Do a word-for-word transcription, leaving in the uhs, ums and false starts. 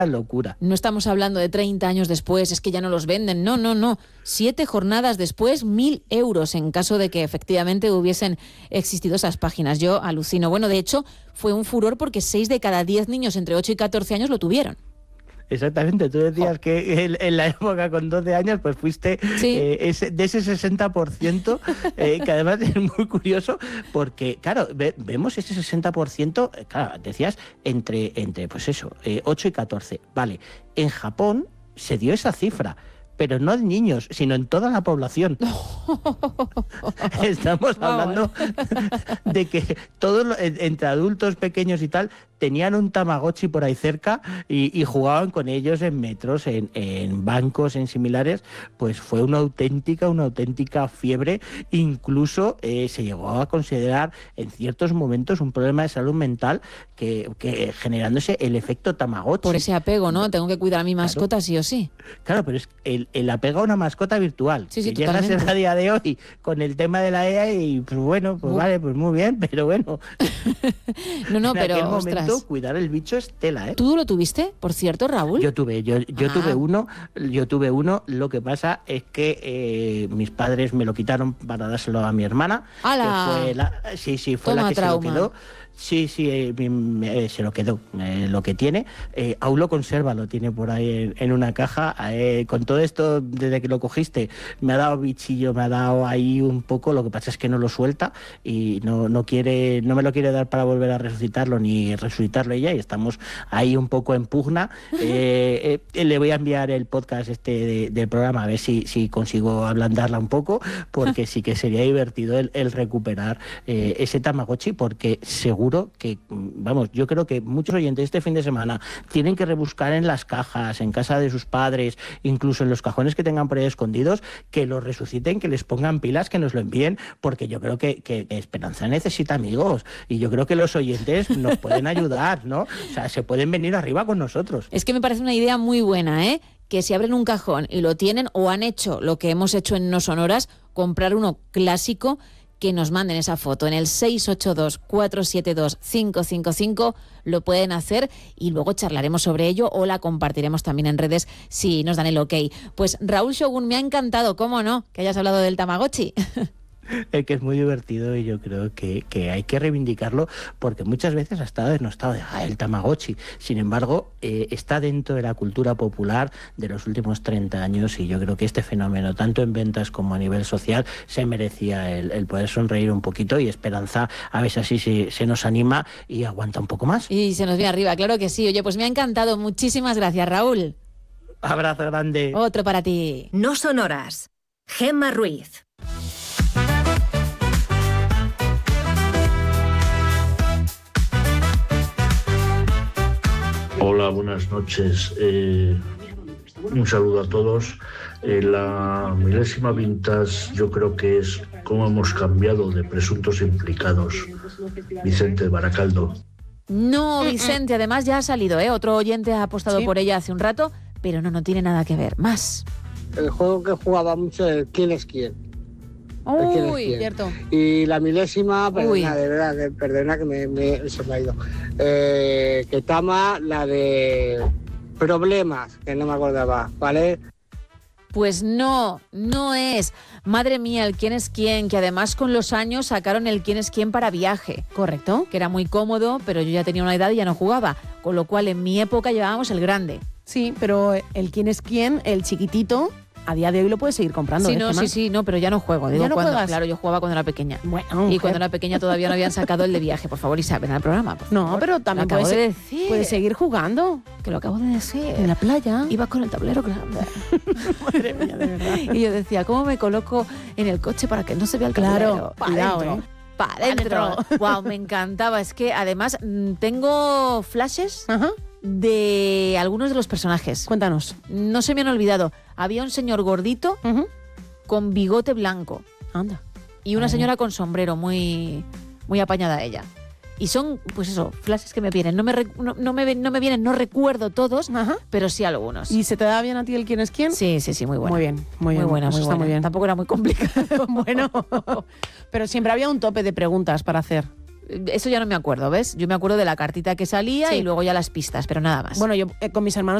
locura. No estamos hablando de treinta años después, es que ya no los venden, no, no, no. Siete jornadas después, mil euros en caso de que efectivamente hubiesen existido esas páginas. Yo alucino. Bueno, de hecho, fue un furor porque seis de cada diez niños entre ocho y catorce años lo tuvieron. Exactamente, tú decías oh. que en, en la época con doce años pues fuiste sí. eh, ese, de ese sesenta por ciento, eh, que además es muy curioso porque, claro, ve, vemos ese sesenta por ciento, claro, decías, entre, entre pues eso, eh, ocho y catorce. Vale, en Japón se dio esa cifra, pero no en niños, sino en toda la población. Estamos hablando de que todos, entre adultos pequeños y tal, tenían un Tamagotchi por ahí cerca y, y jugaban con ellos en metros, en, en bancos, en similares. Pues fue una auténtica, una auténtica fiebre. Incluso eh, se llegó a considerar en ciertos momentos un problema de salud mental que, que generándose el efecto Tamagotchi. Por ese apego, ¿no? Tengo que cuidar a mi mascota claro. sí o sí. Claro, pero es el, el apego a una mascota virtual. Sí, sí, que llegas totalmente. a día de hoy con el tema de la E A y pues bueno, pues uh. vale, pues muy bien, pero bueno. no, no, en pero aquel ostras. momento cuidar el bicho es tela, ¿eh? ¿Tú lo tuviste, por cierto, Raúl? Yo tuve, yo, yo ah. tuve uno, yo tuve uno, lo que pasa es que eh, mis padres me lo quitaron para dárselo a mi hermana. ¡Hala! Que fue la, sí, sí, fue Toma la que trauma. se lo quedó. Sí, sí, eh, eh, se lo quedó, eh, lo que tiene. Eh, aún lo conserva, lo tiene por ahí en, en una caja. Eh, con todo esto, desde que lo cogiste, me ha dado bichillo, me ha dado ahí un poco. Lo que pasa es que no lo suelta y no, no quiere, no me lo quiere dar para volver a resucitarlo ni resucitarlo ella. Y estamos ahí un poco en pugna. Eh, eh, le voy a enviar el podcast este de, del programa a ver si, si consigo ablandarla un poco, porque sí que sería divertido el, el recuperar eh, ese Tamagotchi, porque seguro que, vamos, yo creo que muchos oyentes este fin de semana tienen que rebuscar en las cajas, en casa de sus padres, incluso en los cajones que tengan por ahí escondidos, que los resuciten, que les pongan pilas, que nos lo envíen, porque yo creo que, que, que Esperanza necesita amigos y yo creo que los oyentes nos pueden ayudar, ¿no? O sea, se pueden venir arriba con nosotros. Es que me parece una idea muy buena, ¿eh? Que si abren un cajón y lo tienen o han hecho lo que hemos hecho en No Sonoras, comprar uno clásico, que nos manden esa foto en el seis ocho dos, cuatro siete dos, cinco cinco cinco, lo pueden hacer y luego charlaremos sobre ello o la compartiremos también en redes si nos dan el ok. Pues Raúl Shogun, me ha encantado, cómo no, que hayas hablado del Tamagotchi. Es que es muy divertido y yo creo que, que hay que reivindicarlo porque muchas veces ha estado denostado de ah, el Tamagotchi. Sin embargo, eh, está dentro de la cultura popular de los últimos treinta años y yo creo que este fenómeno, tanto en ventas como a nivel social, se merecía el, el poder sonreír un poquito y Esperanza a veces así se, se nos anima y aguanta un poco más. Y se nos viene arriba, claro que sí. Oye, pues me ha encantado. Muchísimas gracias, Raúl. Abrazo grande. Otro para ti. No Sonoras. Gemma Ruiz. Hola, buenas noches. Eh, un saludo a todos. Eh, la milésima vintage yo creo que es cómo hemos cambiado de presuntos implicados. Vicente de Baracaldo. No, Vicente, además ya ha salido, ¿eh? Otro oyente ha apostado ¿Sí? por ella hace un rato, pero no, no tiene nada que ver. Más. El juego que jugaba mucho es ¿Quién es quién? Uy, quién. Cierto. Y la milésima, perdona, Uy. de verdad, que, perdona que me, me, se me ha ido. Eh, que Tama, la de Problemas, que no me acordaba, ¿vale? Pues no, no es. Madre mía, el quién es quién, que además con los años sacaron el quién es quién para viaje. Correcto. Que era muy cómodo, pero yo ya tenía una edad y ya no jugaba. Con lo cual en mi época llevábamos el grande. Sí, pero el quién es quién, el chiquitito, a día de hoy lo puedes seguir comprando. Sí, ¿eh, no, Gemma? sí, sí, no, pero ya no juego. Digo, ¿Ya no cuando, juegas? Claro, yo jugaba cuando era pequeña. Bueno, y mujer. cuando era pequeña todavía no habían sacado el de viaje. Por favor, Isabel, al programa. Por No, favor. pero también Lo acabo puedes, de decir. puedes seguir jugando. Que lo acabo de decir. En la playa. Ibas con el tablero grande. Madre mía, de verdad. Y yo decía, ¿cómo me coloco en el coche para que no se vea el Claro, tablero? Pa' cuidado, dentro, ¿eh? Pa' dentro. Wow, me encantaba. Es que además mm, tengo flashes Ajá. de algunos de los personajes. Cuéntanos. No se me han olvidado. Había un señor gordito Uh-huh. con bigote blanco. Anda. Y una Ah. señora con sombrero, muy, muy apañada ella. Y son, pues eso, flashes que me vienen. No me, rec- no, no me, ven- no me vienen, no recuerdo todos, Ajá. pero sí algunos. ¿Y se te da bien a ti el quién es quién? Sí, sí, sí, muy buena. Muy bien, muy bien. Muy buena, Eso muy está buena. muy bien. Tampoco era muy complicado. Bueno, pero siempre había un tope de preguntas para hacer. eso ya no me acuerdo, ¿ves? Yo me acuerdo de la cartita que salía Sí. y luego ya las pistas, pero nada más. Bueno, yo eh, con mis hermanos